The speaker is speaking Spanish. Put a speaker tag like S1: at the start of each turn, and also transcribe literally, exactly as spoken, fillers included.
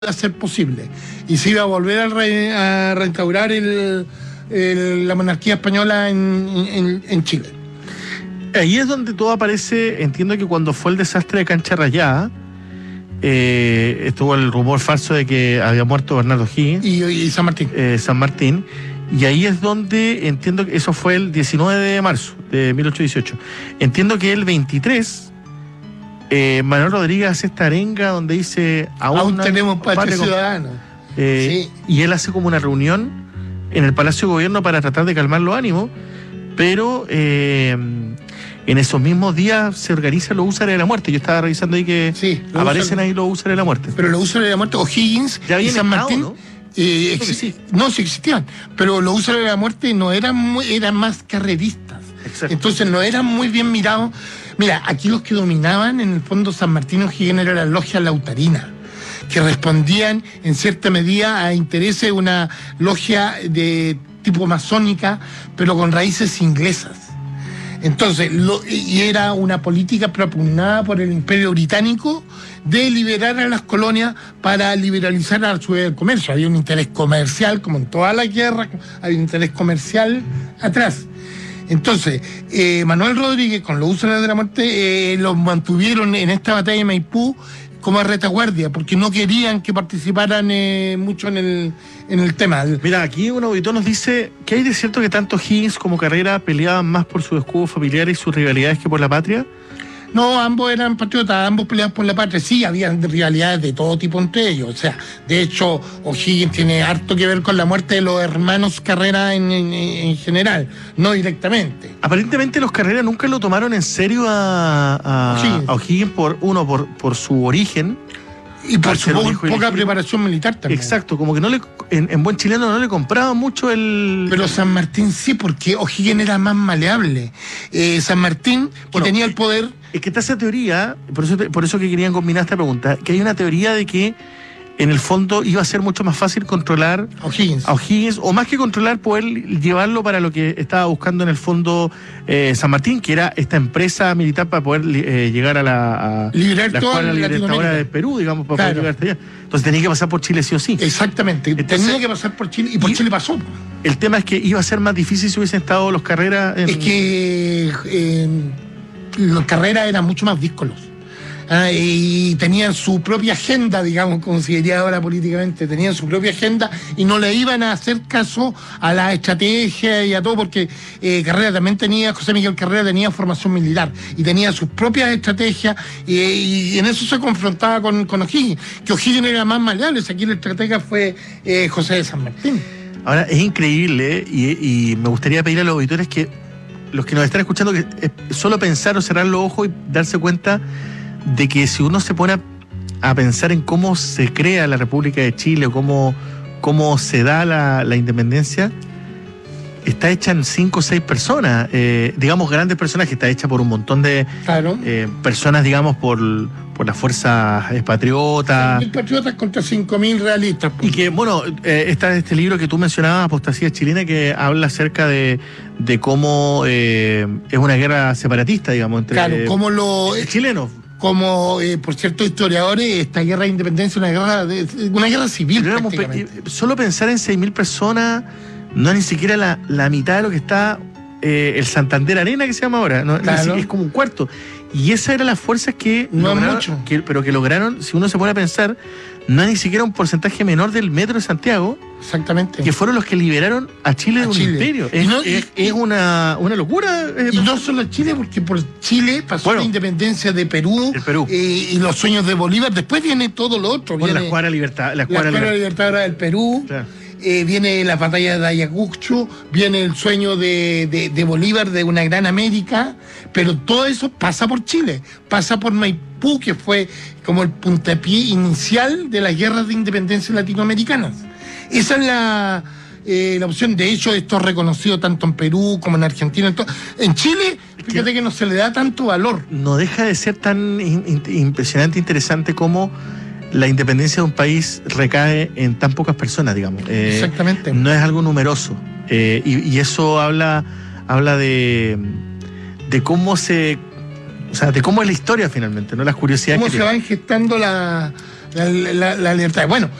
S1: a ser posible y se iba a volver a, re, a reinstaurar el, el, la monarquía española en, en, en Chile.
S2: Ahí es donde todo aparece. Entiendo que cuando fue el desastre de Cancha Rayada, eh, estuvo el rumor falso de que había muerto Bernardo O'Higgins
S1: y, y San Martín.
S2: Eh, San Martín. Y ahí es donde entiendo que eso fue el diecinueve de marzo de mil ochocientos dieciocho. Entiendo que el veintitrés eh, Manuel Rodríguez hace esta arenga donde dice
S1: aún, aún tenemos patria ciudadana.
S2: Eh, sí. Y él hace como una reunión en el Palacio de Gobierno para tratar de calmar los ánimos, pero eh, en esos mismos días se organizan los Húsares de la Muerte. Yo estaba revisando ahí que
S1: sí,
S2: aparecen ahí los Húsares de la Muerte.
S1: Pero los Húsares de la Muerte, O'Higgins y San Martín, ¿no? Eh, ex sí. No, sí existían, pero los Húsares de la Muerte no eran muy, eran más carreristas. Exacto. Entonces no eran muy bien mirados. Mira, aquí los que dominaban en el fondo San Martín O'Higgins era la logia lautarina, que respondían en cierta medida a intereses de una logia de tipo masónica, pero con raíces inglesas. Entonces, lo, y era una política propugnada por el Imperio Británico de liberar a las colonias para liberalizar a su vez el comercio. Había un interés comercial, como en toda la guerra, había un interés comercial atrás. Entonces, eh, Manuel Rodríguez, con los Húsares de la Muerte, eh, los mantuvieron en esta batalla de Maipú como a retaguardia, porque no querían que participaran eh, mucho en el, en el tema.
S2: Mira, aquí un auditor nos dice que hay de cierto que tanto Higgins como Carrera peleaban más por sus escudos familiares y sus rivalidades que por la patria.
S1: No, ambos eran patriotas, ambos peleaban por la patria. Sí, había rivalidades de todo tipo entre ellos. O sea, de hecho, O'Higgins tiene harto que ver con la muerte de los hermanos Carrera en, en, en general, no directamente.
S2: Aparentemente los Carrera nunca lo tomaron en serio a, a O'Higgins, a O'Higgins por, uno, por, por su origen.
S1: Y por su po poca preparación militar también.
S2: Exacto, como que no le, en, en buen chileno no le compraban mucho el...
S1: Pero San Martín sí, porque O'Higgins era más maleable. Eh, San Martín, que bueno, tenía el poder...
S2: Es que está esa teoría, por eso, por eso que querían combinar esta pregunta, que hay una teoría de que en el fondo iba a ser mucho más fácil controlar
S1: a O'Higgins,
S2: a O'Higgins o más que controlar, poder llevarlo para lo que estaba buscando en el fondo eh, San Martín, que era esta empresa militar para poder eh, llegar a la, a,
S1: liberar
S2: la escuadra libertadora de Perú, digamos, para claro. poder llegar hasta allá. Entonces tenía que pasar por Chile sí o sí.
S1: Exactamente,
S2: entonces,
S1: tenía que pasar por Chile y por y Chile pasó.
S2: El tema es que iba a ser más difícil si hubiesen estado los Carreras en...
S1: Es que eh, los Carreras eran mucho más díscolos. Ah, y tenían su propia agenda, digamos, como se diría ahora políticamente, tenían su propia agenda y no le iban a hacer caso a la estrategia y a todo, porque eh, Carrera también tenía, José Miguel Carrera tenía formación militar y tenía sus propias estrategias y, y en eso se confrontaba con, con O'Higgins, que O'Higgins era más maleable, aquí el estratega fue eh, José de San Martín.
S2: Ahora, es increíble y, y me gustaría pedir a los auditores que, los que nos están escuchando, que eh, solo pensar o cerrar los ojos y darse cuenta de que si uno se pone a, a pensar en cómo se crea la República de Chile o cómo, cómo se da la, la independencia, está hecha en cinco o seis personas, eh, digamos grandes personajes, está hecha por un montón de
S1: claro.
S2: eh, personas, digamos, por, por las fuerzas patriotas.
S1: seis mil patriotas contra cinco mil realistas.
S2: Pues. Y que, bueno, eh, está este libro que tú mencionabas, Apostasía Chilena, que habla acerca de, de cómo eh, es una guerra separatista, digamos, entre
S1: claro, cómo lo,
S2: eh, chilenos.
S1: Como, eh, por ciertos historiadores, esta guerra de independencia es una guerra, de, una guerra civil.
S2: Pe solo pensar en seis mil personas, no es ni siquiera la, la mitad de lo que está eh, el Santander Arena, que se llama ahora, no, claro. Es como un cuarto. Y esas eran las fuerzas que
S1: no
S2: lograron,
S1: mucho.
S2: Que, pero que lograron, si uno se pone a pensar, no es ni siquiera un porcentaje menor del metro de Santiago.
S1: Exactamente.
S2: Que fueron los que liberaron a Chile a de un Chile. imperio. Es, no, es, y, es una, una locura.
S1: Eh, y no solo Chile, porque por Chile pasó bueno, la independencia de Perú,
S2: el Perú.
S1: Eh, y los sueños de Bolívar. Después viene todo lo otro.
S2: Bueno,
S1: viene
S2: la escuadra libertad, la
S1: escuadra
S2: liber...
S1: libertadora del Perú. Claro. Eh, viene la batalla de Ayacucho, viene el sueño de, de, de Bolívar de una gran América, pero todo eso pasa por Chile, pasa por Maipú, que fue como el puntapié inicial de las guerras de independencia latinoamericanas. Esa es la, eh, la opción. De hecho, esto es reconocido tanto en Perú como en Argentina. En, en Chile, fíjate que no se le da tanto valor.
S2: No deja de ser tan in, impresionante, interesante como la independencia de un país recae en tan pocas personas, digamos.
S1: Eh, Exactamente.
S2: No es algo numeroso. Eh, y, y eso habla, habla de, de cómo se... O sea, de cómo es la historia finalmente, ¿no? Las curiosidades
S1: cómo
S2: que
S1: se van gestando la, La, la, la libertad. Bueno,